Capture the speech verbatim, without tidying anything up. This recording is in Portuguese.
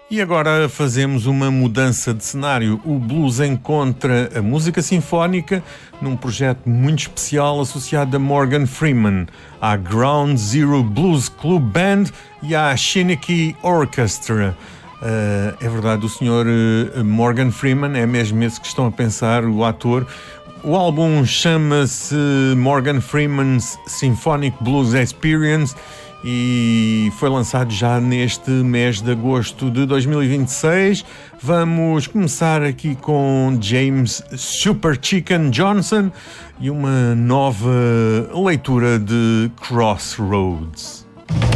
E agora fazemos uma mudança de cenário. O blues encontra a música sinfónica num projeto muito especial associado a Morgan Freeman, à Ground Zero Blues Club Band e à Shinnicky Orchestra. Uh, é verdade, o senhor uh, Morgan Freeman é mesmo esse que estão a pensar, o ator. O álbum chama-se Morgan Freeman's Symphonic Blues Experience e foi lançado já neste mês de agosto de dois mil e vinte e seis. Vamos começar aqui com James Super Chicken Johnson e uma nova leitura de Crossroads.